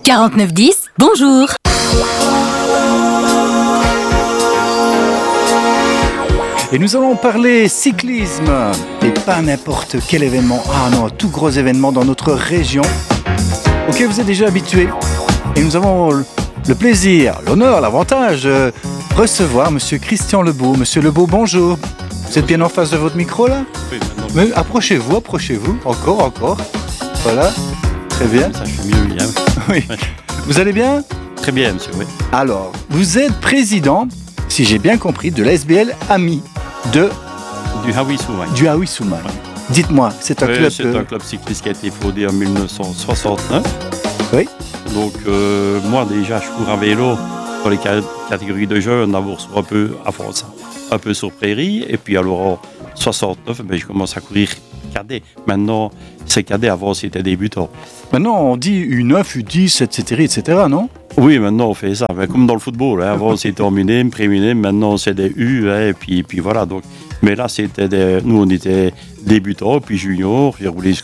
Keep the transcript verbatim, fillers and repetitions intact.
quarante-neuf dix, bonjour. Et nous allons parler cyclisme et pas n'importe quel événement. Ah non, tout gros événement dans notre région auquel vous êtes déjà habitués. Et nous avons le plaisir, l'honneur, l'avantage de recevoir Monsieur Christian Lebeau. Monsieur Lebeau, bonjour. Vous êtes bien en face de votre micro là ? Oui, maintenant. Mais approchez-vous, approchez-vous. Encore, encore. Voilà. Très bien. Ça, je suis mieux, bien. Oui. Vous allez bien ? Très bien, monsieur, oui. Alors, vous êtes président, si j'ai bien compris, de l'A S B L Ami de Du Hawi-Soumagne. du Hawi-Soumagne. Ouais. Dites-moi, c'est un Oui, club. c'est euh, un club cycliste qui a été fondé en dix-neuf cent soixante-neuf. Oui. Donc, euh, moi, déjà, je cours à vélo dans les ca- catégories de jeunes, d'abord sur un peu à France, un peu sur prairie. Et puis, alors, en soixante-neuf, ben, je commence à courir cadet. Maintenant, c'est cadet. Avant, c'était débutant. Maintenant, on dit U neuf, U dix, et cetera, et cetera, non ? Oui, maintenant, on fait ça. Ben, comme dans le football. Hein. Avant, c'était en minime, pré-minime. Maintenant, c'est des U. Hein, et, puis, et puis, voilà. Donc, mais là, c'était des... nous, on était débutants, puis juniors. J'ai roulé